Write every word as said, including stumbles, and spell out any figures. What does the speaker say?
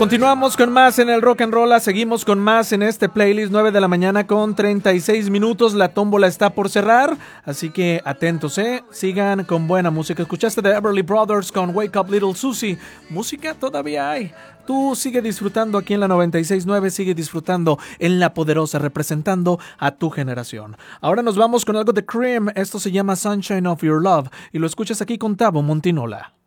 Continuamos con más en el Rock and Roll, seguimos con más en este playlist, nueve de la mañana con treinta y seis minutos, la tómbola está por cerrar, así que atentos, eh, sigan con buena música. Escuchaste de Everly Brothers con Wake Up Little Susie, música todavía hay. Tú sigue disfrutando aquí en la noventa y seis punto nueve, sigue disfrutando en La Poderosa, representando a tu generación. Ahora nos vamos con algo de Cream, esto se llama Sunshine of Your Love y lo escuchas aquí con Tavo Montinola.